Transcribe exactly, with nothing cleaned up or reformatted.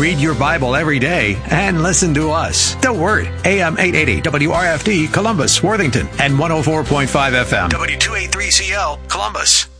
Read your Bible every day and listen to us. The Word, A M eight eighty W R F D, Columbus, Worthington, and one oh four point five F M, W two eighty-three C L, Columbus.